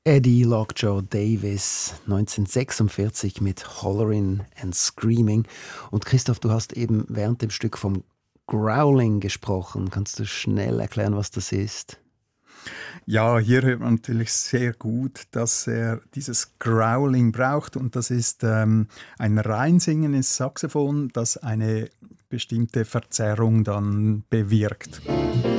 Eddie Lockjaw Davis, 1946 mit Hollerin' and Screaming. Und Christoph, du hast eben während dem Stück vom Growling gesprochen. Kannst du schnell erklären, was das ist? Ja, hier hört man natürlich sehr gut, dass er dieses Growling braucht und das ist ein reinsingendes Saxophon, das eine bestimmte Verzerrung dann bewirkt.